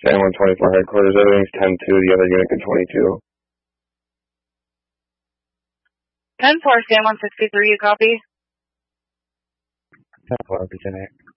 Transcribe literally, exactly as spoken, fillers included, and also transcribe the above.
San one twenty-four headquarters, everything's ten two, the other unit can twenty-two. ten four, San one sixty-three, you copy? ten four, Lieutenant.